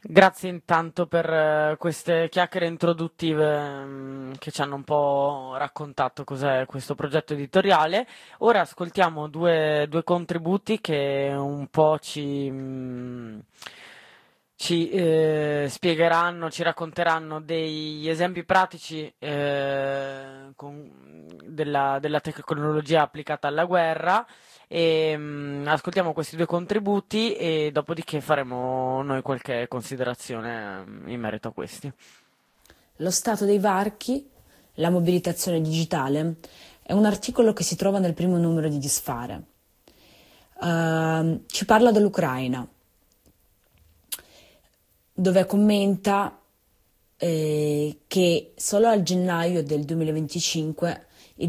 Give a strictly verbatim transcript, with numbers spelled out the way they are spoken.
Grazie intanto per eh, queste chiacchiere introduttive mm, che ci hanno un po' raccontato cos'è questo progetto editoriale. Ora ascoltiamo due, due contributi che un po' ci, mm, ci eh, spiegheranno, ci racconteranno degli esempi pratici eh, con- della, della tecnologia applicata alla guerra e, mm, ascoltiamo questi due contributi e dopodiché faremo noi qualche considerazione mm, in merito a questi. Lo stato dei varchi, la mobilitazione digitale, è un articolo che si trova nel primo numero di Disfare. Ehm, ci parla dell'Ucraina, dove commenta eh, che solo a gennaio del duemilaventicinque